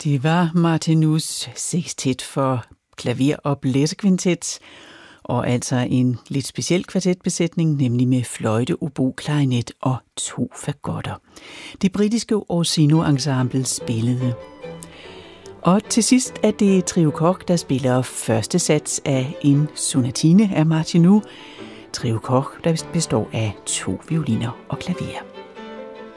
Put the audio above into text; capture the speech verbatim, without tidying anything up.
Det var Martinus sextet for klaver og blæserkvintet, og altså en lidt speciel kvartetbesætning, nemlig med fløjte, obo, klarinet og to fagotter. Det britiske Orsino Ensemble spillede. Og til sidst er det Trio Koch, der spiller første sats af en sonatine af Martinu. Trio Koch, der består af to violiner og klaver.